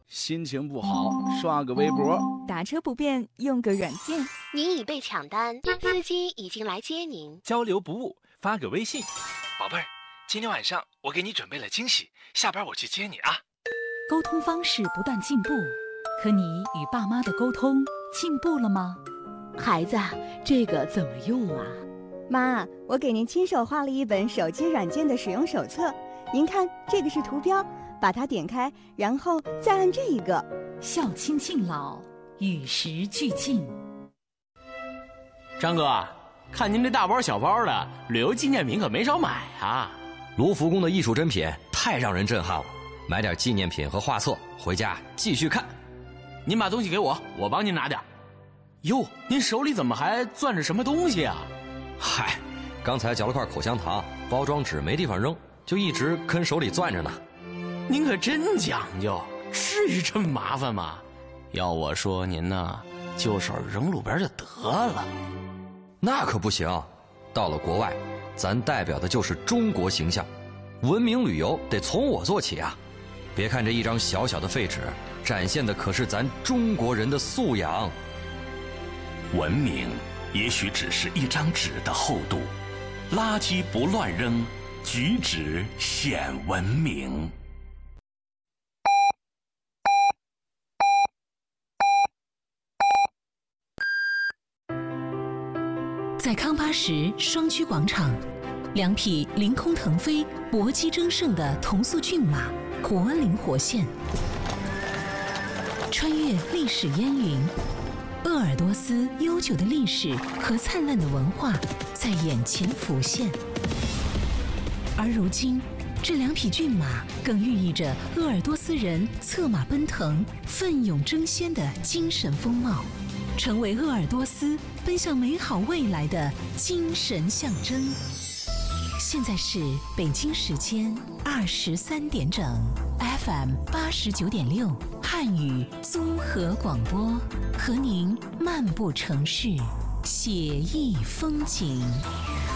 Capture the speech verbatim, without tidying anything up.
心情不好刷个微博， 打车不便用个软件。 您已被抢单，司机已经来接您。 交流不误，发个微信。宝贝儿，今天晚上我给你准备了惊喜，下班我去接你啊。 沟通方式不断进步，可你与爸妈的沟通进步了吗？ 孩子，这个怎么用啊？ 妈，我给您亲手画了一本手机软件的使用手册，您看这个是图标，把它点开，然后再按这一个。 孝亲敬老，与时俱进。 张哥，看您这大包小包的，旅游纪念品可没少买啊。 卢浮宫的艺术珍品太让人震撼了，买点纪念品和画册回家继续看。 您把东西给我，我帮您拿点。哟，您手里怎么还攥着什么东西啊？ 嗨，刚才嚼了块口香糖，包装纸没地方扔，就一直跟手里攥着呢。 您可真讲究，至于这么麻烦吗？要我说您呢，就手扔路边就得了。 那可不行，到了国外，咱代表的就是中国形象，文明旅游得从我做起啊！别看这一张小小的废纸，展现的可是咱中国人的素养。 文明也许只是一张纸的厚度，垃圾不乱扔，举止显文明。 在康巴什双居广场，两匹凌空腾飞、搏击争胜的同速骏马活灵活现，穿越历史烟云，鄂尔多斯悠久的历史和灿烂的文化在眼前浮现。而如今，这两匹骏马更寓意着鄂尔多斯人策马奔腾、奋勇争先的精神风貌，成为鄂尔多斯奔向美好未来的精神象征。现在是北京时间二十三点整 ，F M 八十九点六汉语综合广播，和您漫步城市，写意风景。